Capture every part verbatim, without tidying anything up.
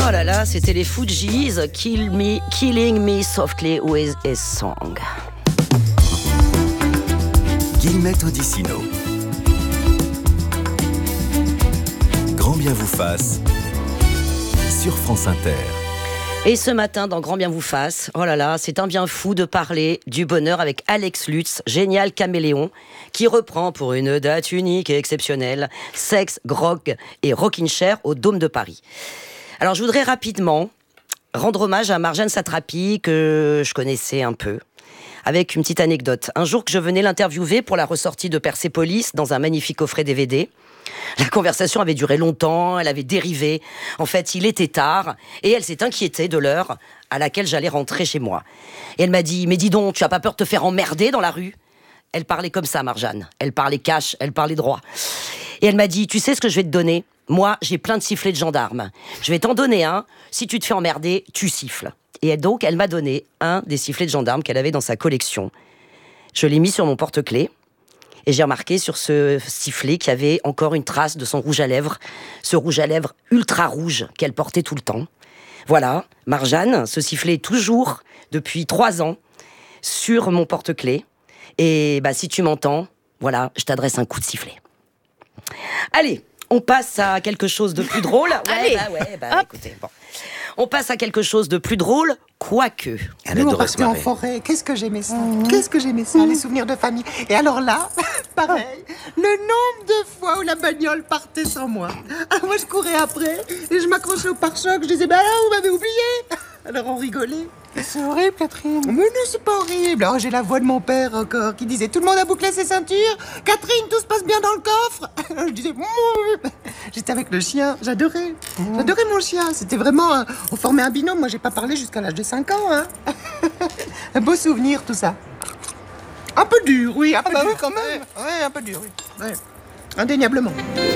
Oh là là, c'était les Fugees, Kill Me, Killing Me Softly with a Song. Guillemette Odissino. Grand bien vous fasse sur France Inter. Et ce matin, dans Grand bien vous fasse, oh là là, c'est un bien fou de parler du bonheur avec Alex Lutz, génial caméléon, qui reprend pour une date unique et exceptionnelle Sex, Grog et Rockin' Chair au Dôme de Paris. Alors, je voudrais rapidement rendre hommage à Marjane Satrapi, que je connaissais un peu, avec une petite anecdote. Un jour que je venais l'interviewer pour la ressortie de Persepolis dans un magnifique coffret D V D, la conversation avait duré longtemps, elle avait dérivé. En fait, il était tard et elle s'est inquiétée de l'heure à laquelle j'allais rentrer chez moi. Et elle m'a dit « Mais dis donc, tu as pas peur de te faire emmerder dans la rue ?» Elle parlait comme ça, Marjane. Elle parlait cash, elle parlait droit. Et elle m'a dit « Tu sais ce que je vais te donner ? Moi, j'ai plein de sifflets de gendarmes. Je vais t'en donner un. Si tu te fais emmerder, tu siffles. » Et donc, elle m'a donné un des sifflets de gendarmes qu'elle avait dans sa collection. Je l'ai mis sur mon porte-clés. Et j'ai remarqué sur ce sifflet qu'il y avait encore une trace de son rouge à lèvres, ce rouge à lèvres ultra rouge qu'elle portait tout le temps. Voilà, Marjane, ce sifflet est toujours, depuis trois ans, sur mon porte-clés. Et bah, si tu m'entends, voilà, je t'adresse un coup de sifflet. Allez, on passe à quelque chose de plus drôle. Ouais, Allez, bah ouais, bah écoutez, bon. On passe à quelque chose de plus drôle, quoique. Elle Nous, on partait en forêt. Qu'est-ce que j'aimais ça mmh. Qu'est-ce que j'aimais ça, mmh. les souvenirs de famille. Et alors là, pareil, le nombre de fois où la bagnole partait sans moi. Alors moi, je courais après et je m'accrochais au pare-choc. Je disais, bah là, vous m'avez oublié. Alors on rigolait. C'est horrible, Catherine. Mais non, c'est pas horrible. Alors j'ai la voix de mon père encore qui disait, tout le monde a bouclé ses ceintures. Catherine, tout se passe bien dans le coffre. Alors je disais, mmm. J'étais avec le chien. J'adorais. Mmh. J'adorais mon chien. C'était vraiment... Euh, on formait un binôme. Moi, j'ai pas parlé jusqu'à l'âge de cinq ans. Hein. Un beau souvenir, tout ça. Un peu dur, oui. Un peu ah bah dur oui, quand même. Ouais, un peu dur, oui. Ouais. Indéniablement.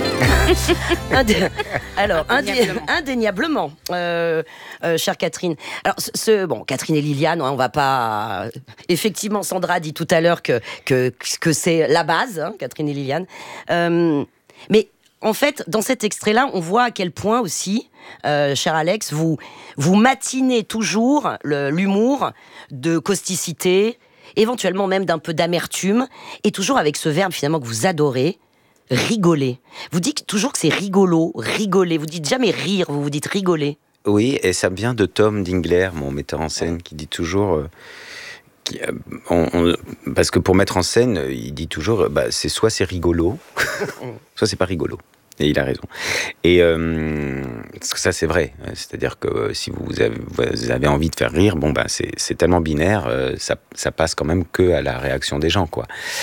Indé... Alors, indéniablement, indéniablement euh, euh, chère Catherine. Alors, ce, ce, bon, Catherine et Liliane, hein, on va pas... Euh, effectivement, Sandra a dit tout à l'heure que, que, que c'est la base, hein, Catherine et Liliane. Euh, mais en fait, dans cet extrait-là, on voit à quel point aussi, euh, cher Alex, vous, vous matinez toujours le, l'humour de causticité, éventuellement même d'un peu d'amertume, et toujours avec ce verbe finalement que vous adorez, rigoler. Vous dites toujours que c'est rigolo, rigoler. Vous dites jamais rire, vous vous dites rigoler. Oui, et ça vient de Tom Dingler, mon metteur en scène, qui dit toujours... Euh, qui, euh, on, on, parce que pour mettre en scène, il dit toujours, bah, c'est soit c'est rigolo, soit c'est pas rigolo. Et il a raison. Et euh, ça, c'est vrai. C'est-à-dire que si vous avez, vous avez envie de faire rire, bon, ben, c'est, c'est tellement binaire, euh, ça, ça passe quand même que à la réaction des gens, quoi.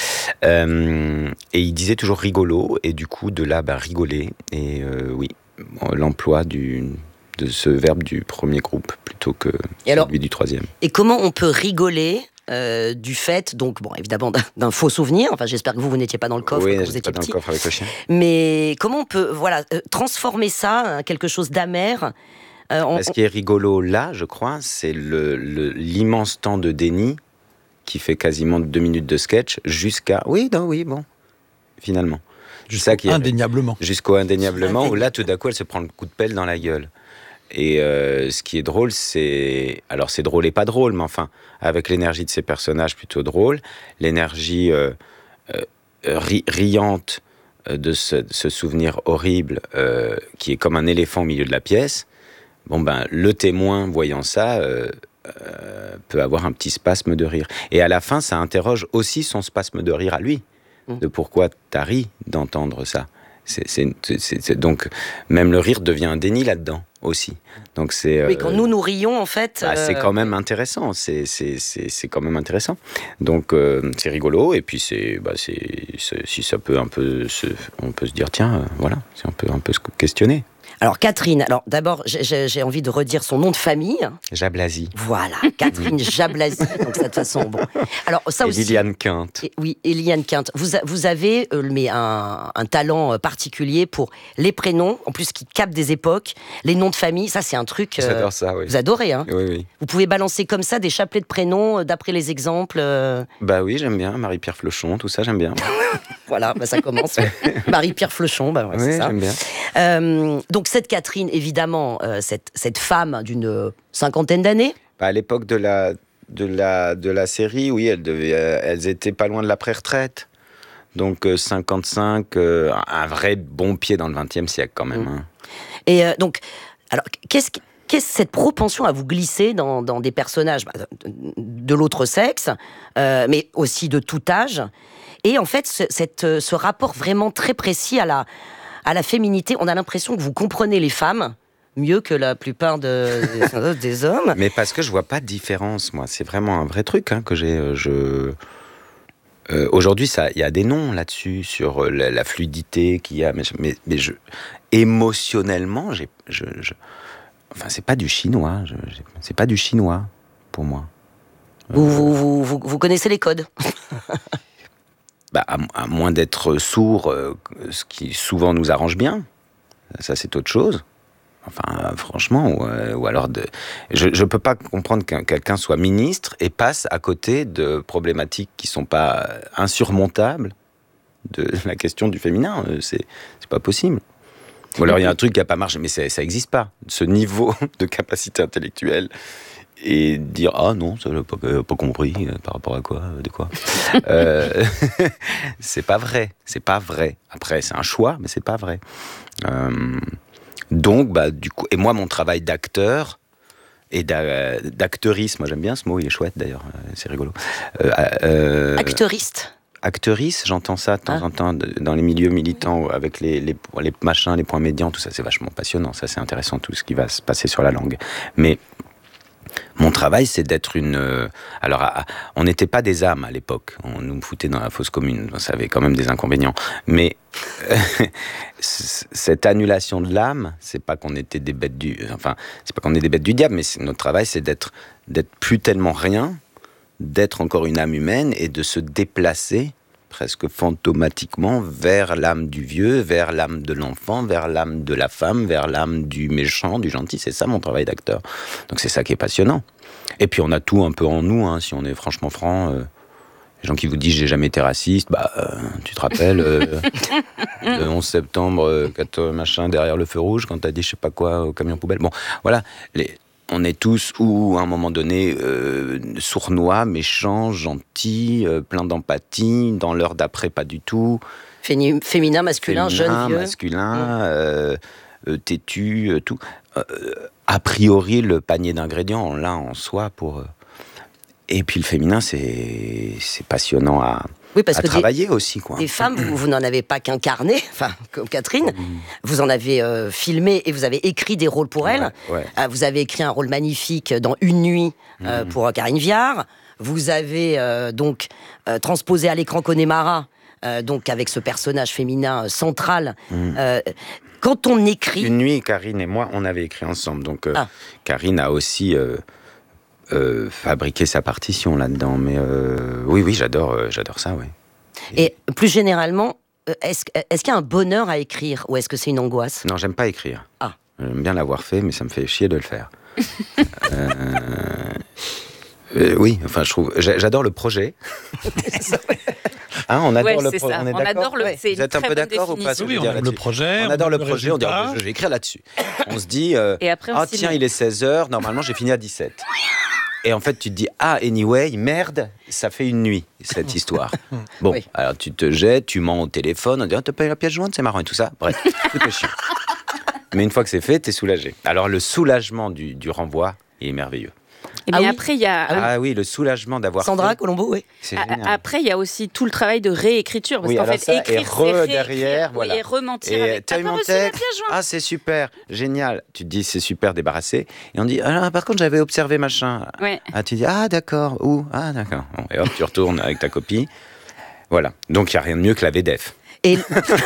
Euh, et il disait toujours rigolo, et du coup, de là, ben, rigoler. Et euh, oui, l'emploi du, de ce verbe du premier groupe plutôt que et alors, celui du troisième. Et comment on peut rigoler Euh, du fait, donc bon, évidemment d'un, d'un faux souvenir. Enfin, j'espère que vous vous n'étiez pas dans le coffre oui, quand vous étiez pas petit. Dans le coffre avec le chien. Mais comment on peut, voilà, euh, transformer ça en quelque chose d'amer. euh, on, Ce qui est rigolo là, je crois, c'est le, le, l'immense temps de déni qui fait quasiment deux minutes de sketch jusqu'à, oui, non, oui, bon, finalement. Jusqu'au ça qui est, indéniablement. Jusqu'au indéniablement, où là, tout d'un coup, elle se prend le coup de pelle dans la gueule. Et euh, ce qui est drôle, c'est... Alors, c'est drôle et pas drôle, mais enfin, avec l'énergie de ces personnages plutôt drôle, l'énergie euh, euh, ri- riante de ce, de ce souvenir horrible euh, qui est comme un éléphant au milieu de la pièce, bon ben, le témoin, voyant ça, euh, euh, peut avoir un petit spasme de rire. Et à la fin, ça interroge aussi son spasme de rire à lui, mmh. de pourquoi t'as ri d'entendre ça. C'est, c'est, c'est, c'est, donc, même le rire devient un déni là-dedans aussi. Donc c'est. Oui, euh, quand nous nous rions, en fait. Bah, euh... c'est quand même intéressant. C'est, c'est, c'est, c'est quand même intéressant. Donc euh, c'est rigolo. Et puis c'est, bah, c'est, c'est, si ça peut un peu, se, on peut se dire tiens, euh, voilà, si on peut un peu se questionner. Alors Catherine, alors d'abord j'ai, j'ai envie de redire son nom de famille. Jablasi. Voilà, Catherine Jablasi. Donc de toute façon, bon. Alors ça et aussi. Liliane Quinte. Et, oui, et Liliane Quinte. Vous, a, vous avez euh, mais un, un talent particulier pour les prénoms, en plus qui captent des époques, les noms de famille. Ça c'est un truc. Euh, J'adore ça, oui. Vous adorez, hein. Oui, oui. Vous pouvez balancer comme ça des chapelets de prénoms euh, d'après les exemples. Euh... Bah oui, j'aime bien Marie-Pierre Flochon, tout ça, j'aime bien. Voilà, bah ça commence. Marie-Pierre Flochon, bah ouais, oui, c'est ça. j'aime bien. Euh, donc donc cette Catherine, évidemment, euh, cette, cette femme d'une cinquantaine d'années. Bah, à l'époque de la, de, la, de la série, oui, elles, devaient, euh, elles étaient pas loin de la pré-retraite. Donc euh, cinquante-cinq, euh, un vrai bon pied dans le vingtième siècle quand même. Mmh. Hein. Et euh, donc, alors, qu'est-ce, qu'est-ce cette propension à vous glisser dans, dans des personnages bah, de, de l'autre sexe, euh, mais aussi de tout âge, et en fait, ce, cette, ce rapport vraiment très précis à la, à la féminité, on a l'impression que vous comprenez les femmes mieux que la plupart de, des, des hommes. Mais parce que je vois pas de différence, moi. C'est vraiment un vrai truc hein, que j'ai... Euh, je... Euh, aujourd'hui, il y a des noms là-dessus, sur euh, la, la fluidité qu'il y a, mais, mais, mais je, émotionnellement, j'ai, je, je, enfin, c'est pas du chinois, je, c'est pas du chinois, pour moi. Vous, euh, vous, vous, vous connaissez les codes bah, à, à moins d'être sourd, euh, ce qui souvent nous arrange bien, ça c'est autre chose. Enfin, euh, franchement, ou, euh, ou alors de... je ne peux pas comprendre qu'un quelqu'un soit ministre et passe à côté de problématiques qui ne sont pas insurmontables de la question du féminin. C'est, c'est pas possible. Ou alors il y a un truc qui n'a pas marché, mais ça n'existe pas. Ce niveau de capacité intellectuelle et dire ah non, ça n'a pas, pas compris par rapport à quoi, de quoi. euh, c'est pas vrai, c'est pas vrai. Après, c'est un choix, mais c'est pas vrai. Euh, Donc, bah, du coup, et moi, mon travail d'acteur et d'a, d'acteuriste, moi j'aime bien ce mot, il est chouette d'ailleurs, c'est rigolo. Euh, euh, Acteuriste. Acteuriste, j'entends ça de temps ah. en temps dans les milieux militants avec les, les, les machins, les points médians, tout ça, c'est vachement passionnant, ça c'est intéressant, tout ce qui va se passer sur la langue. Mais mon travail, c'est d'être une... Euh, alors, à, on n'était pas des âmes à l'époque. On nous foutait dans la fosse commune. Ça avait quand même des inconvénients. Mais euh, cette annulation de l'âme, c'est pas qu'on était des bêtes du... Enfin, c'est pas qu'on est des bêtes du diable, mais c'est, notre travail, c'est d'être, d'être plus tellement rien, d'être encore une âme humaine et de se déplacer presque fantomatiquement vers l'âme du vieux, vers l'âme de l'enfant, vers l'âme de la femme, vers l'âme du méchant, du gentil. C'est ça mon travail d'acteur. Donc c'est ça qui est passionnant. Et puis on a tout un peu en nous, hein, si on est franchement franc. Euh, les gens qui vous disent j'ai jamais été raciste, bah euh, tu te rappelles euh, le onze septembre, euh, quatre, machin derrière le feu rouge quand t'as dit je sais pas quoi au camion poubelle. Bon, voilà. Les, on est tous, ou à un moment donné, euh, sournois, méchants, gentils, euh, pleins d'empathie, dans l'heure d'après, pas du tout. Féminin, féminin masculin, féminin, jeune, vieux. masculin, mmh. euh, euh, têtu, euh, tout. Euh, a priori, le panier d'ingrédients, on l'a en soi pour... Euh... Et puis le féminin, c'est, c'est passionnant à... Oui, parce à que travailler des, aussi, quoi. Des femmes, vous, vous n'en avez pas qu'incarné, enfin, comme Catherine. Mmh. Vous en avez euh, filmé et vous avez écrit des rôles pour elle. Ouais, ouais. Euh, vous avez écrit un rôle magnifique dans Une nuit euh, mmh. pour Karine Viard. Vous avez euh, donc euh, transposé à l'écran Connemara, euh, donc avec ce personnage féminin euh, central. Mmh. Euh, quand on écrit... Une nuit, Karine et moi, on avait écrit ensemble. Donc, euh, ah. Karine a aussi... Euh, Euh, fabriquer sa partition là-dedans, mais euh, oui, oui, j'adore, euh, j'adore ça, oui. Et, Et plus généralement, est-ce, est-ce qu'il y a un bonheur à écrire ou est-ce que c'est une angoisse ? Non, j'aime pas écrire. Ah. J'aime bien l'avoir fait, mais ça me fait chier de le faire. euh, euh, oui, enfin, je trouve, j'adore le projet. Hein, on adore ouais, le projet. On est on d'accord. adore le. C'est Vous êtes un peu d'accord ou pas? Oui, on aime le projet. On adore le projet. On dit oh, je vais écrire là-dessus. On se dit euh, et après, on ah tiens, il est seize heures. Normalement, j'ai fini à dix-sept. Et en fait, tu te dis, ah, anyway, merde, ça fait une nuit, cette histoire. Bon, oui. Alors tu te jettes, tu mens au téléphone, on dit, oh, t'as payé la pièce jointe, c'est marrant et tout ça. Bref, tout est chiant. Mais une fois que c'est fait, t'es soulagé. Alors le soulagement du, du renvoi, il est merveilleux. Et mais ah après, il oui. y a... Ah oui, le soulagement d'avoir Sandra fait... Colombo, oui. C'est génial. Après, il y a aussi tout le travail de réécriture. Parce oui, qu'en fait, ça, écrire, et re c'est derrière, oui, voilà. et rementir et avec... T'as eu mon texte, ah, c'est super, génial. Tu te dis, c'est super, débarrassé. Et on dit, ah, par contre, j'avais observé machin. Ouais. Ah, tu dis, ah, d'accord, où? Ah, d'accord. Bon, et hop, tu retournes avec ta copie. Voilà. Donc, il n'y a rien de mieux que la V D E F. Et...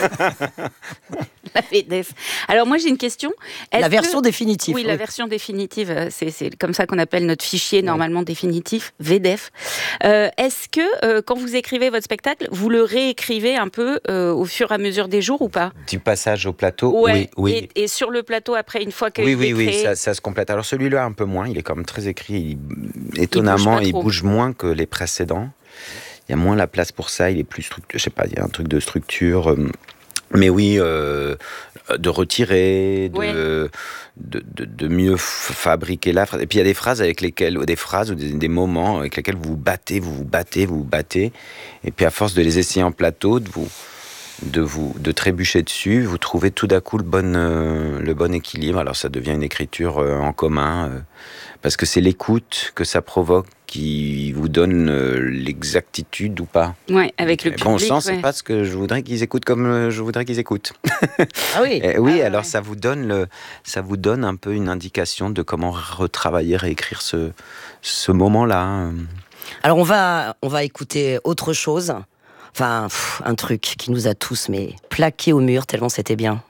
la V D E F. Alors moi j'ai une question. Est-ce la version que... définitive. Oui, oui, la version définitive, c'est, c'est comme ça qu'on appelle notre fichier normalement oui. définitif, V D E F. Euh, est-ce que euh, quand vous écrivez votre spectacle, vous le réécrivez un peu euh, au fur et à mesure des jours ou pas? Du passage au plateau, ouais. oui. oui. Et, et sur le plateau après, une fois que oui, il oui, est oui, créé... ça, ça se complète. Alors celui-là un peu moins, il est quand même très écrit. Il... Étonnamment, il bouge, il bouge moins que les précédents. Il y a moins la place pour ça, il est plus structuré, je sais pas, il y a un truc de structure. Euh, Mais oui, euh, de retirer, de, Ouais. de, de, de mieux f- fabriquer la phrase. Et puis il y a des phrases avec lesquelles, ou des phrases ou des, des moments avec lesquels vous vous battez, vous vous battez, vous vous battez. Et puis à force de les essayer en plateau, de vous, de vous, de trébucher dessus, vous trouvez tout d'un coup le bon, euh, le bon équilibre. Alors ça devient une écriture euh, en commun, euh, parce que c'est l'écoute que ça provoque qui vous donne euh, l'exactitude ou pas. Ouais, avec le Et public. bon sang, c'est ouais. pas ce que je voudrais qu'ils écoutent comme euh, je voudrais qu'ils écoutent. Ah oui. Eh oui, Ah, alors ouais. ça vous donne le, ça vous donne un peu une indication de comment retravailler, réécrire ce, ce moment-là. Alors on va, on va écouter autre chose. Enfin, pff, un truc qui nous a tous mais plaqués au mur tellement c'était bien.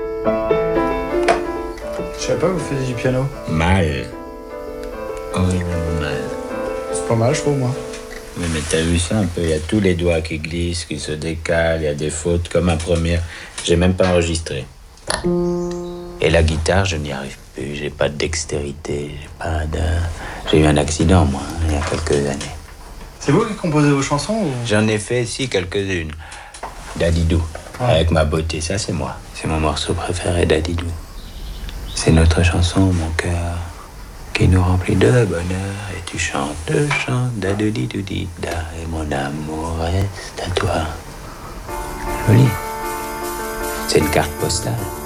Je savais pas que vous faisiez du piano. Mal. Horriblement mal. C'est pas mal, je trouve, moi. Oui, mais t'as vu ça un peu? Il y a tous les doigts qui glissent, qui se décalent, il y a des fautes, comme un premier. J'ai même pas enregistré. Et la guitare, je n'y arrive plus. J'ai pas de dextérité, j'ai pas de... J'ai eu un accident, moi, hein, il y a quelques années. C'est vous qui composez vos chansons ou... J'en ai fait, si, quelques-unes. Dadidou, Ouais. avec ma beauté, ça c'est moi. C'est mon morceau préféré, Dadidou. C'est notre chanson, mon cœur, qui nous remplit de bonheur. Et tu chantes, chantes, dadoudidoudida, et mon amour reste à toi. Joli. C'est une carte postale.